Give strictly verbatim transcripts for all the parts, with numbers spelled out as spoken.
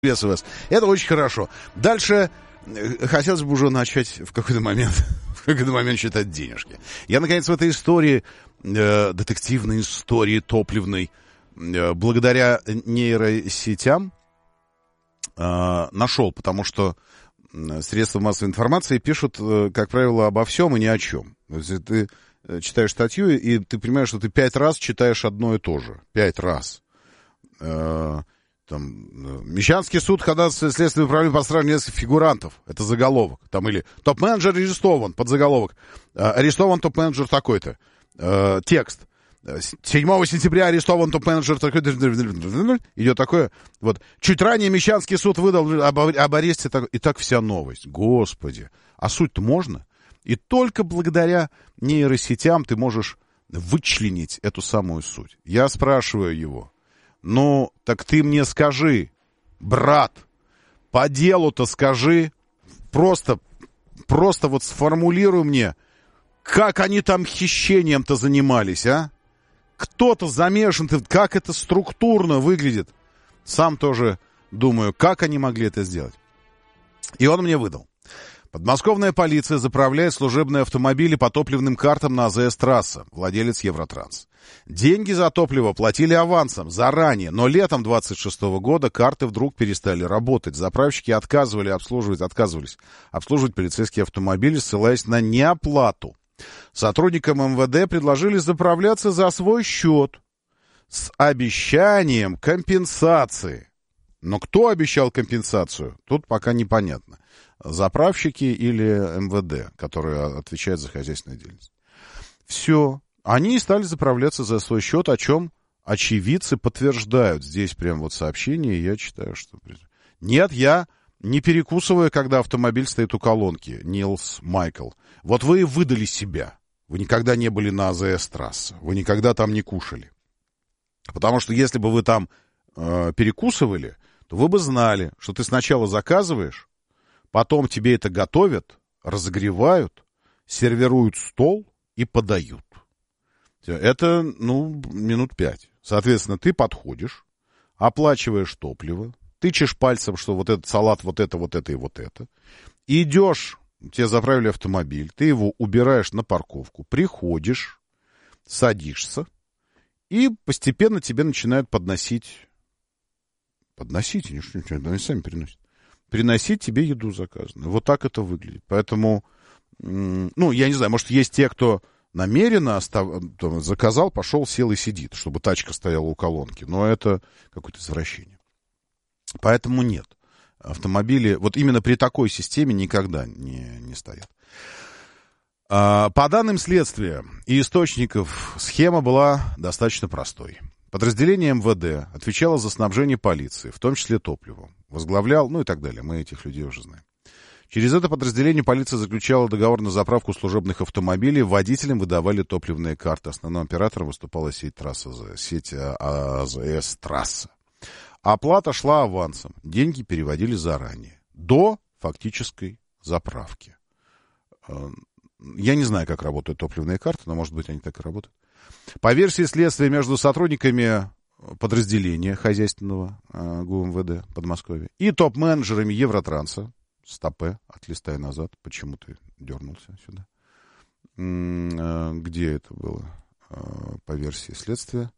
Приветствую вас. Это очень хорошо. Дальше хотелось бы уже начать в какой-то момент, в какой-то момент считать денежки. Я, наконец, в этой истории, э, детективной истории топливной, э, благодаря нейросетям э, нашел, потому что средства массовой информации пишут, э, как правило, обо всем и ни о чем. То есть ты читаешь статью, и ты понимаешь, что ты пять раз читаешь одно и то же. Пять раз. Э, Там, Мещанский суд, ходатайство следственного управления по сравнению нескольких фигурантов. Это заголовок. Там, или топ-менеджер арестован, подзаголовок. Арестован топ-менеджер такой-то. Э, текст. седьмого сентября арестован топ-менеджер такой-то. Идет такое. Вот. Чуть ранее Мещанский суд выдал об, об аресте. Так, и так вся новость. Господи. А суть-то можно? И только благодаря нейросетям ты можешь вычленить эту самую суть. Я спрашиваю его. Ну, так ты мне скажи, брат, по делу-то скажи, просто, просто вот сформулируй мне, как они там хищением-то занимались, а? Кто-то замешан, как это структурно выглядит. Сам тоже думаю, как они могли это сделать. И он мне выдал. Подмосковная полиция заправляет служебные автомобили по топливным картам на АЗС-трасса, владелец Евротранс. Деньги за топливо платили авансом, заранее, но летом двадцать шестого года карты вдруг перестали работать. Заправщики отказывали обслуживать, отказывались обслуживать полицейские автомобили, ссылаясь на неоплату. Сотрудникам МВД предложили заправляться за свой счет с обещанием компенсации. Но кто обещал компенсацию, тут пока непонятно. Заправщики или МВД, которые отвечают за хозяйственную деятельность. Все. Они стали заправляться за свой счет, о чем очевидцы подтверждают. Здесь прям вот сообщение, я читаю, что... Нет, я не перекусываю, когда автомобиль стоит у колонки. Нилс Майкл. Вот вы и выдали себя. Вы никогда не были на АЗС-трассе. Вы никогда там не кушали. Потому что если бы вы там э, перекусывали, то вы бы знали, что ты сначала заказываешь, потом тебе это готовят, разогревают, сервируют стол и подают. Это, ну, минут пять. Соответственно, ты подходишь, оплачиваешь топливо, тычешь пальцем, что вот этот салат, вот это, вот это и вот это. Идешь, тебе заправили автомобиль, ты его убираешь на парковку, приходишь, садишься, и постепенно тебе начинают подносить... Подносить? Они, что, они сами переносят. Приносить тебе еду заказанную. Вот так это выглядит. Поэтому, ну, я не знаю, может, есть те, кто намеренно остав... заказал, пошел, сел и сидит, чтобы тачка стояла у колонки. Но это какое-то извращение. Поэтому нет. Автомобили вот именно при такой системе никогда не, не стоят. По данным следствия и источников, схема была достаточно простой. Подразделение МВД отвечало за снабжение полиции, в том числе топливом. Возглавлял, ну и так далее. Мы этих людей уже знаем. Через это подразделение полиция заключала договор на заправку служебных автомобилей. Водителям выдавали топливные карты. Основным оператором выступала сеть трасса, сеть АЗС-трасса. Оплата шла авансом. Деньги переводили заранее. До фактической заправки. Я не знаю, как работают топливные карты, но, может быть, они так и работают. По версии следствия, между сотрудниками подразделения хозяйственного э, ГУМВД Подмосковья и топ-менеджерами Евротранса, стопе, отлистай назад, почему ты дернулся сюда, М- э, где это было? Э, по версии следствия.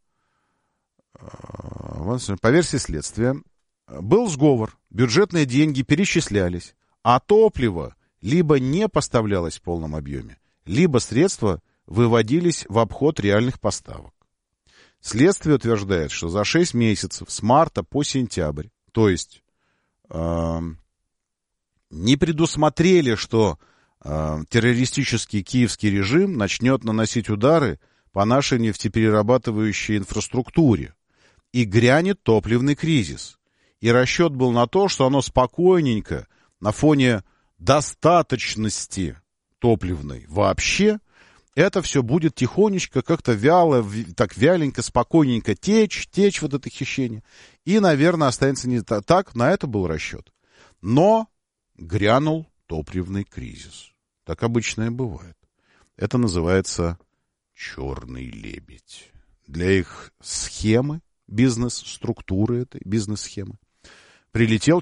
Э, по версии следствия был сговор, бюджетные деньги перечислялись, а топливо либо не поставлялось в полном объеме, либо средства выводились в обход реальных поставок. Следствие утверждает, что за шесть месяцев с марта по сентябрь, то есть э, не предусмотрели, что э, террористический киевский режим начнет наносить удары по нашей нефтеперерабатывающей инфраструктуре, и грянет топливный кризис. И расчет был на то, что оно спокойненько на фоне достаточности топливной вообще, это все будет тихонечко, как-то вяло, так вяленько, спокойненько течь, течь вот это хищение. И, наверное, останется не так. На это был расчет. Но грянул топливный кризис. Так обычно и бывает. Это называется черный лебедь. Для их схемы, бизнес-структуры этой, бизнес-схемы, прилетел